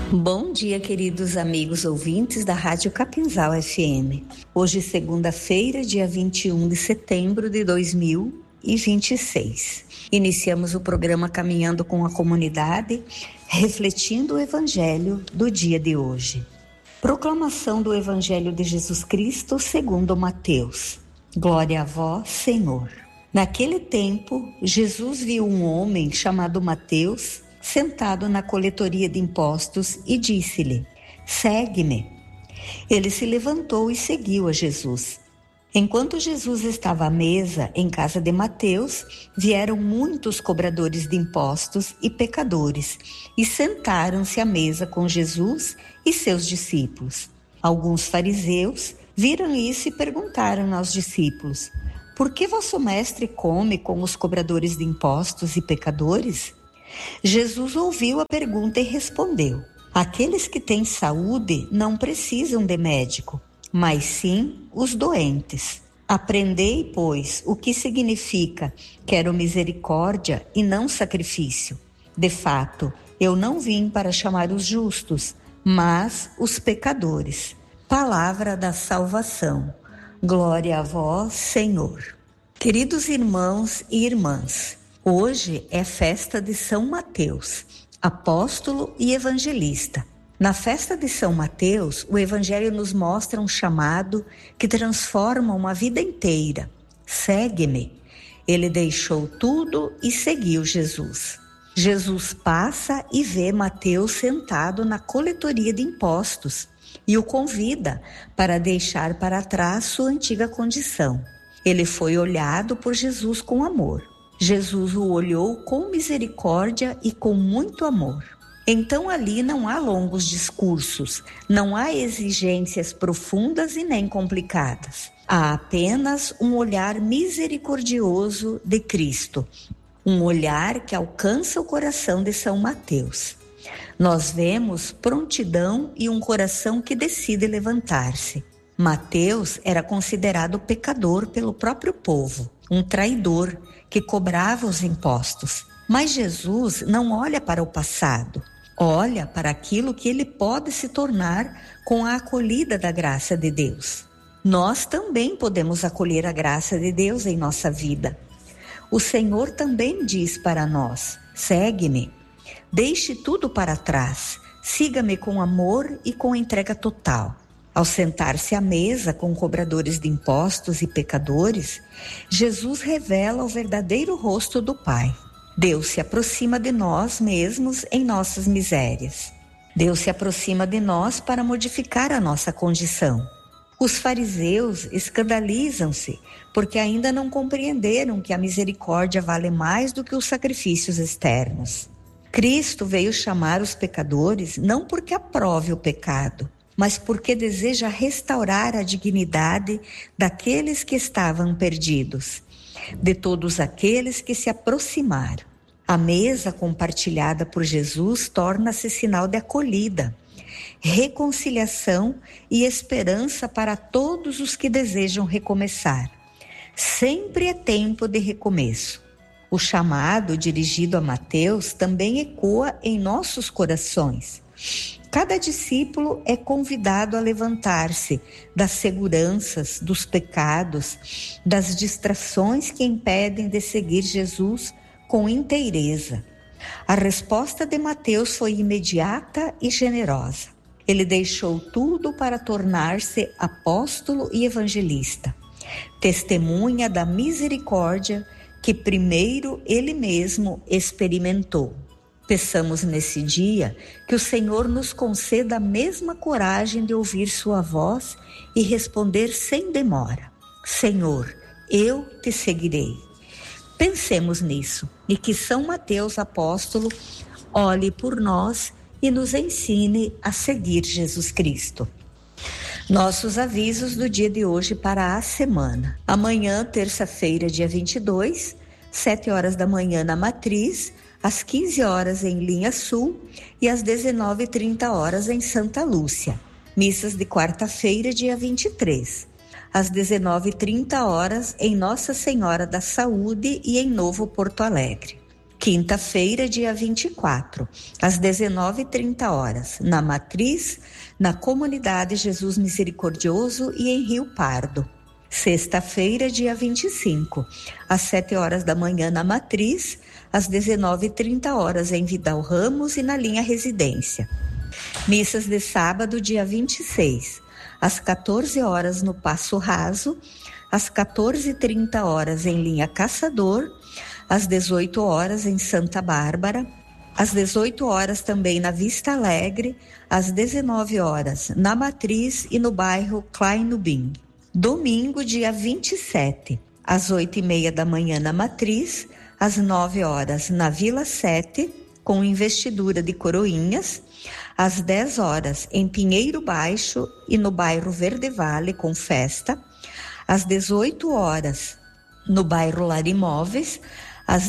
Bom dia, queridos amigos ouvintes da Rádio Capinzal FM. Hoje, segunda-feira, dia 21 de setembro de 2026. Iniciamos o programa Caminhando com a Comunidade, refletindo o Evangelho do dia de hoje. Proclamação do Evangelho de Jesus Cristo segundo Mateus. Glória a vós, Senhor. Naquele tempo, Jesus viu um homem chamado Mateus sentado na coletoria de impostos e disse-lhe: segue-me. Ele se levantou e seguiu a Jesus. Enquanto Jesus estava à mesa em casa de Mateus, vieram muitos cobradores de impostos e pecadores e sentaram-se à mesa com Jesus e seus discípulos. Alguns fariseus viram isso e perguntaram aos discípulos: por que vosso mestre come com os cobradores de impostos e pecadores? Jesus ouviu a pergunta e respondeu: aqueles que têm saúde não precisam de médico, mas sim os doentes. Aprendei, pois, o que significa quero misericórdia e não sacrifício. De fato, eu não vim para chamar os justos, mas os pecadores. Palavra da salvação. Glória a vós, Senhor. Queridos irmãos e irmãs, hoje é festa de São Mateus, apóstolo e evangelista. Na festa de São Mateus, o Evangelho nos mostra um chamado que transforma uma vida inteira. Segue-me. Ele deixou tudo e seguiu Jesus. Jesus passa e vê Mateus sentado na coletoria de impostos e o convida para deixar para trás sua antiga condição. Ele foi olhado por Jesus com amor. Jesus o olhou com misericórdia e com muito amor. Então ali não há longos discursos, não há exigências profundas e nem complicadas. Há apenas um olhar misericordioso de Cristo, um olhar que alcança o coração de São Mateus. Nós vemos prontidão e um coração que decide levantar-se. Mateus era considerado pecador pelo próprio povo, um traidor que cobrava os impostos. Mas Jesus não olha para o passado, olha para aquilo que ele pode se tornar com a acolhida da graça de Deus. Nós também podemos acolher a graça de Deus em nossa vida. O Senhor também diz para nós: segue-me, deixe tudo para trás, siga-me com amor e com entrega total. Ao sentar-se à mesa com cobradores de impostos e pecadores, Jesus revela o verdadeiro rosto do Pai. Deus se aproxima de nós mesmos em nossas misérias. Deus se aproxima de nós para modificar a nossa condição. Os fariseus escandalizam-se porque ainda não compreenderam que a misericórdia vale mais do que os sacrifícios externos. Cristo veio chamar os pecadores não porque aprove o pecado, mas porque deseja restaurar a dignidade daqueles que estavam perdidos, de todos aqueles que se aproximaram. A mesa compartilhada por Jesus torna-se sinal de acolhida, reconciliação e esperança para todos os que desejam recomeçar. Sempre é tempo de recomeço. O chamado dirigido a Mateus também ecoa em nossos corações. Cada discípulo é convidado a levantar-se das seguranças, dos pecados, das distrações que impedem de seguir Jesus com inteireza. A resposta de Mateus foi imediata e generosa. Ele deixou tudo para tornar-se apóstolo e evangelista, testemunha da misericórdia que primeiro ele mesmo experimentou. Peçamos nesse dia que o Senhor nos conceda a mesma coragem de ouvir sua voz e responder sem demora: Senhor, eu te seguirei. Pensemos nisso e que São Mateus apóstolo olhe por nós e nos ensine a seguir Jesus Cristo. Nossos avisos do dia de hoje para a semana. Amanhã, terça-feira, dia 22, 7 horas da manhã na Matriz, às 15 horas em Linha Sul e às 19h30 em Santa Lúcia. Missas de quarta-feira, dia 23, às 19h30 em Nossa Senhora da Saúde e em Novo Porto Alegre. Quinta-feira, dia 24, às 19h30, na Matriz, na Comunidade Jesus Misericordioso e em Rio Pardo. Sexta-feira, dia 25, às 7h na Matriz, às 19h30 em Vidal Ramos e na linha Residência. Missas de sábado, dia 26, às 14h no Passo Raso, às 14h30 em linha Caçador, às 18h em Santa Bárbara, às 18h também na Vista Alegre, às 19h na Matriz e no bairro Kleinubim. Domingo, dia 27, às 8h30 na Matriz, às 9h na Vila 7, com investidura de coroinhas, às 10h em Pinheiro Baixo e no bairro Verde Vale, com festa, às 18h no bairro Larimóveis, às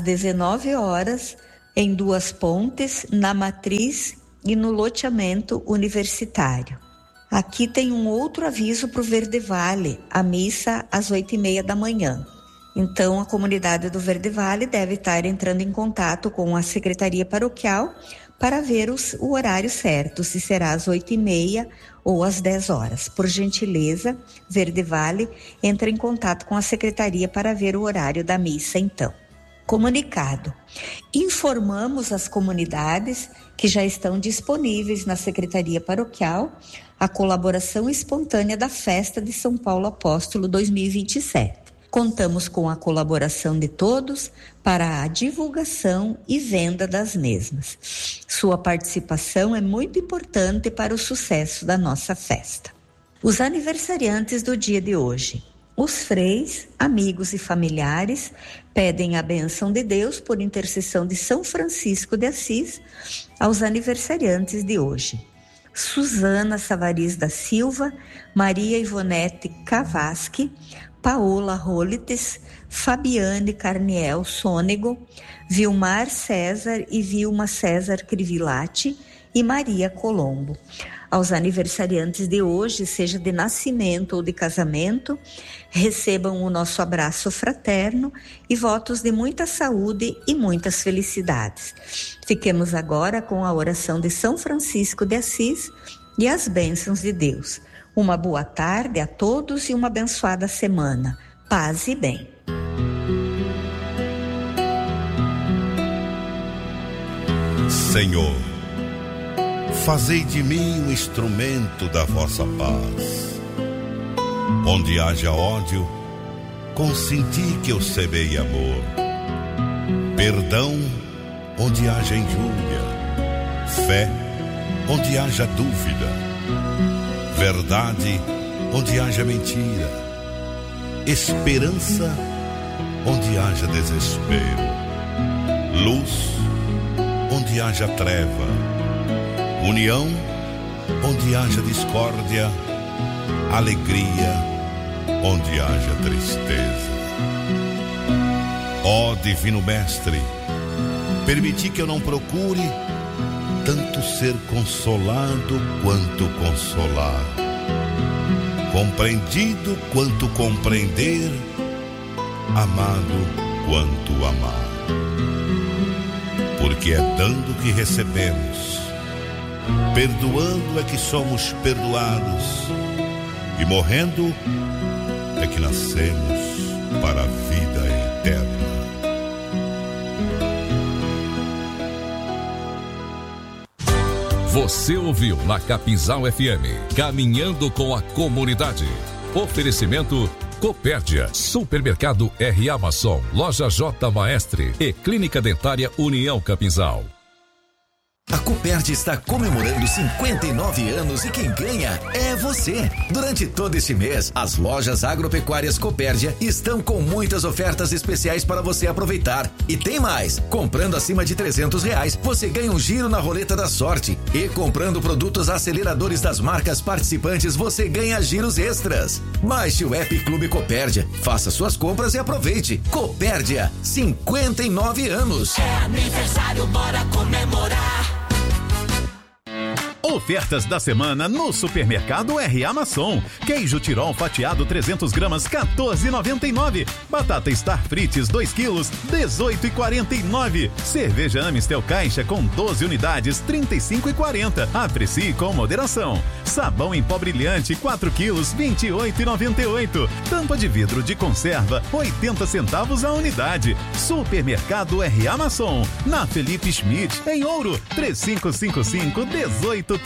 19h em Duas Pontes, na Matriz e no loteamento universitário. Aqui tem um outro aviso para o Verde Vale, a missa às 8h30. Então, a comunidade do Verde Vale deve estar entrando em contato com a Secretaria Paroquial para ver o horário certo, se será às 8h30 ou às 10h. Por gentileza, Verde Vale entra em contato com a Secretaria para ver o horário da missa, então. Comunicado. Informamos as comunidades que já estão disponíveis na Secretaria Paroquial a colaboração espontânea da Festa de São Paulo Apóstolo 2027. Contamos com a colaboração de todos para a divulgação e venda das mesmas. Sua participação é muito importante para o sucesso da nossa festa. Os aniversariantes do dia de hoje. Os freis, amigos e familiares pedem a bênção de Deus por intercessão de São Francisco de Assis aos aniversariantes de hoje. Suzana Savariz da Silva, Maria Ivonete Cavaschi, Paola Rolites, Fabiane Carniel Sônego, Vilmar César e Vilma César Crivilati e Maria Colombo. Aos aniversariantes de hoje, seja de nascimento ou de casamento, recebam o nosso abraço fraterno e votos de muita saúde e muitas felicidades. Fiquemos agora com a oração de São Francisco de Assis e as bênçãos de Deus. Uma boa tarde a todos e uma abençoada semana. Paz e bem. Senhor, fazei de mim um instrumento da vossa paz. Onde haja ódio, consenti que eu semeie amor. Perdão onde haja injúria. Fé onde haja dúvida. Verdade onde haja mentira. Esperança onde haja desespero. Luz onde haja treva. União onde haja discórdia. Alegria onde haja tristeza. Ó Divino Mestre, permiti que eu não procure tanto ser consolado quanto consolar, compreendido quanto compreender, amado quanto amar. Porque é dando que recebemos, perdoando é que somos perdoados, e morrendo é que nascemos para a vida eterna. Você ouviu na Capinzal FM, Caminhando com a Comunidade. Oferecimento Copérdia, Supermercado R. Amazon, Loja J. Maestre e Clínica Dentária União Capinzal. A Copérdia está comemorando 59 anos e quem ganha é você. Durante todo este mês, as lojas agropecuárias Copérdia estão com muitas ofertas especiais para você aproveitar. E tem mais, comprando acima de R$300, você ganha um giro na roleta da sorte. E comprando produtos aceleradores das marcas participantes, você ganha giros extras. Baixe o app Clube Copérdia, faça suas compras e aproveite. Copérdia, 59 anos. É aniversário, bora comemorar. Ofertas da semana no Supermercado R.A. Maçom. Queijo Tirol fatiado 300 gramas, 14,99. Batata Star Frites 2 quilos, 18,49. Cerveja Amistel Caixa com 12 unidades, 35,40. Aprecie com moderação. Sabão em pó brilhante 4 quilos, 28,98. Tampa de vidro de conserva, 80 centavos a unidade. Supermercado R.A. Maçom. Na Felipe Schmidt, em Ouro, 3555-1835.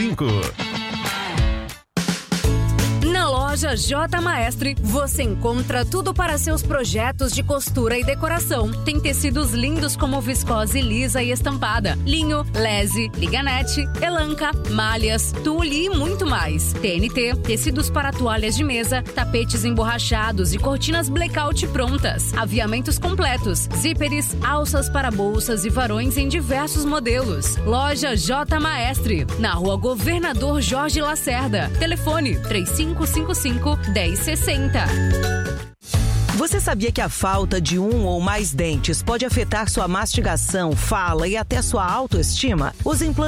Na loja J Maestre, você encontra tudo para seus projetos de costura e decoração. Tem tecidos lindos como viscose lisa e estampada, linho, lese, liganete, elanca, malhas, tule e muito mais. TNT, tecidos para toalhas de mesa, tapetes emborrachados e cortinas blackout prontas. Aviamentos completos, zíperes, alças para bolsas e varões em diversos modelos. Loja J Maestre, na Rua Governador Jorge Lacerda. Telefone 3555-1060. Você sabia que a falta de um ou mais dentes pode afetar sua mastigação, fala e até sua autoestima? Os implantes